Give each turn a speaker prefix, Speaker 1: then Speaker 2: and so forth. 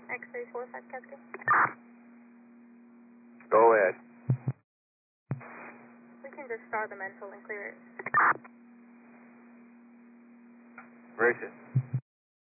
Speaker 1: X345 Cascade.
Speaker 2: Go ahead.
Speaker 1: We can just start the mental and clear it.
Speaker 2: Gracious.